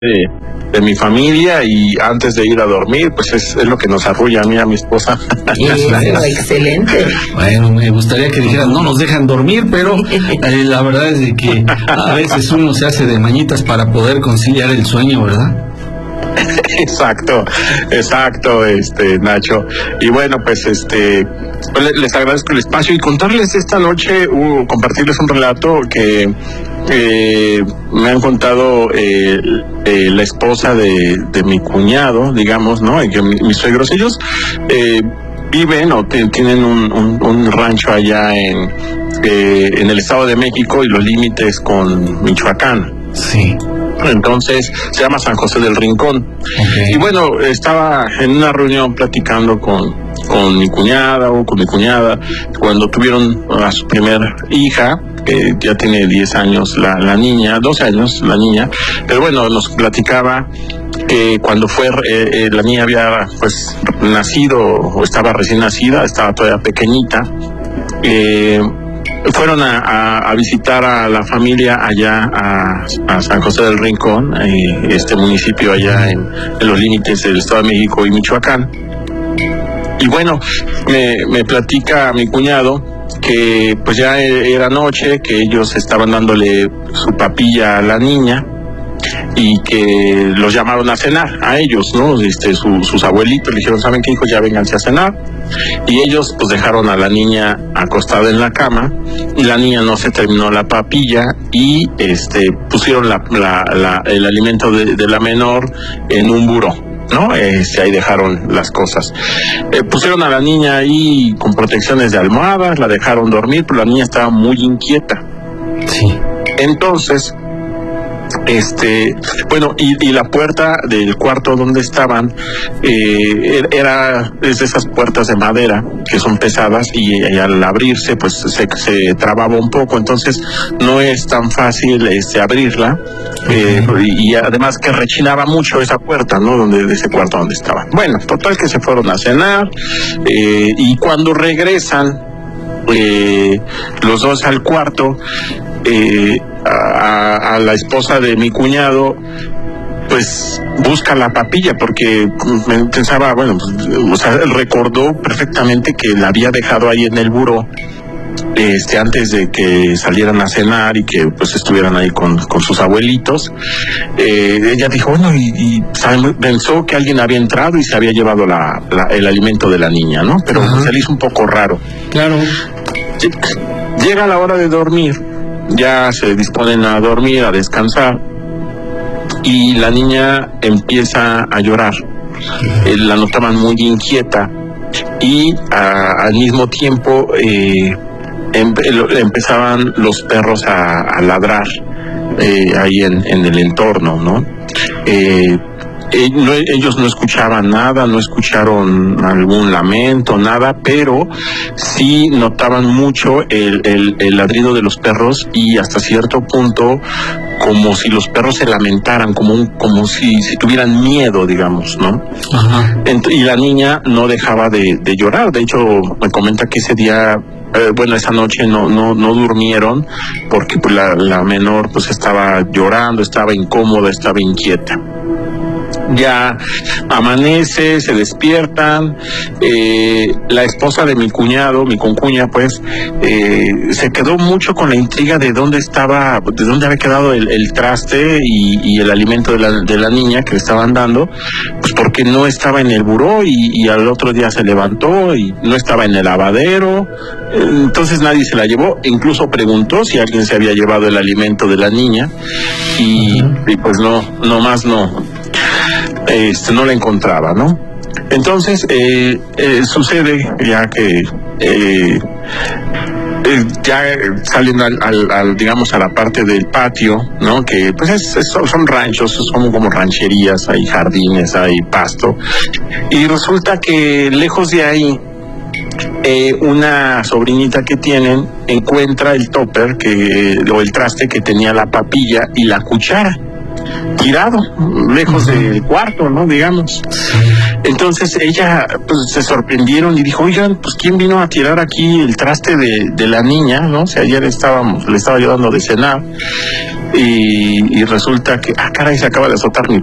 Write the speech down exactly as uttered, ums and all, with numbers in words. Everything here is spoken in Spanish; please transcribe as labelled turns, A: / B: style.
A: de, de mi familia, y antes de ir a dormir, pues es, es lo que nos arrulla a mí y a mi esposa.
B: Eso, excelente.
C: Bueno, me gustaría que dijeran, no nos dejan dormir, pero eh, la verdad es de que a veces uno se hace de mañitas para poder conciliar el sueño, ¿verdad?
A: Exacto, exacto, este Nacho. Y bueno, pues este les agradezco el espacio y contarles esta noche, uh, compartirles un relato que eh, me han contado eh, eh, la esposa de, de mi cuñado, digamos, ¿no? Y que mi, mis suegros, ellos eh, viven o te, tienen un, un, un rancho allá en, eh, en el Estado de México y los límites con Michoacán.
C: Sí.
A: Entonces se llama San José del Rincón.
C: Okay.
A: Y bueno, estaba en una reunión platicando con, con mi cuñada o con mi cuñada cuando tuvieron a su primera hija, que ya tiene diez años la, la niña, doce años la niña, pero bueno, nos platicaba que cuando fue eh, eh, la niña había pues nacido o estaba recién nacida, estaba todavía pequeñita. eh, Fueron a, a, a visitar a la familia allá a, a San José del Rincón, eh, este municipio allá en, en los límites del Estado de México y Michoacán. Y bueno, me, me platica mi cuñado que pues ya era noche, que ellos estaban dándole su papilla a la niña y que los llamaron a cenar a ellos, ¿no? Este, su, sus abuelitos le dijeron, ¿saben qué, hijos? Ya vénganse a cenar. Y ellos pues dejaron a la niña acostada en la cama y la niña no se terminó la papilla y este pusieron la, la, la, el alimento de, de la menor en un buró, ¿no? Este, ahí dejaron las cosas. Eh, pusieron a la niña ahí con protecciones de almohadas, la dejaron dormir, pero la niña estaba muy inquieta.
C: Sí.
A: Entonces, este, bueno, y, y la puerta del cuarto donde estaban eh, era es de esas puertas de madera que son pesadas y, y al abrirse pues se, se trababa un poco, entonces no es tan fácil este abrirla, eh, y, y además que rechinaba mucho esa puerta, ¿no? Donde de ese cuarto donde estaban. Bueno, total que se fueron a cenar, eh, y cuando regresan eh, los dos al cuarto, eh, A, a la esposa de mi cuñado pues busca la papilla porque pensaba, bueno, pues, o sea, recordó perfectamente que la había dejado ahí en el buró este antes de que salieran a cenar y que pues estuvieran ahí con, con sus abuelitos. Eh, ella dijo, bueno, y, y sabe, pensó que alguien había entrado y se había llevado la, la, el alimento de la niña, ¿no? Pero uh-huh. se le hizo un poco raro.
C: Claro.
A: Llega la hora de dormir, ya se disponen a dormir, a descansar, y la niña empieza a llorar. Eh, la notaban muy inquieta y a, al mismo tiempo eh, em, empezaban los perros a, a ladrar eh, ahí en, en el entorno, ¿no? Eh, ellos no escuchaban nada, no escucharon algún lamento, nada, pero sí notaban mucho el, el, el ladrido de los perros y hasta cierto punto como si los perros se lamentaran, como un, como si, si tuvieran miedo, digamos, ¿no?
C: Ajá.
A: Y la niña no dejaba de, de llorar. De hecho, me comenta que ese día, eh, bueno, esa noche no, no, no durmieron porque pues, la, la menor pues estaba llorando, estaba incómoda, estaba inquieta. Ya amanece, se despiertan, eh, la esposa de mi cuñado, mi concuña, pues, eh, se quedó mucho con la intriga de dónde estaba, de dónde había quedado el, el traste y, y el alimento de la, de la niña que le estaban dando, pues porque no estaba en el buró y, y al otro día se levantó y no estaba en el lavadero, entonces nadie se la llevó, incluso preguntó si alguien se había llevado el alimento de la niña y, y pues no, nomás no. Este, no la encontraba, ¿no? Entonces, eh, eh, sucede ya que eh, eh, ya salen al, al, al, digamos, a la parte del patio, ¿no? Que pues es, es, son ranchos, son como rancherías, hay jardines, hay pasto, y resulta que lejos de ahí, eh, una sobrinita que tienen encuentra el topper que, o el traste que tenía la papilla y la cuchara tirado, lejos uh-huh. del cuarto, ¿no? Digamos. Entonces ella, pues se sorprendieron y dijo, oigan, pues ¿quién vino a tirar aquí el traste de, de la niña, no? O sea, ayer estábamos, le estaba yo dando de cenar y, y resulta que, ah, caray, se acaba de azotar mi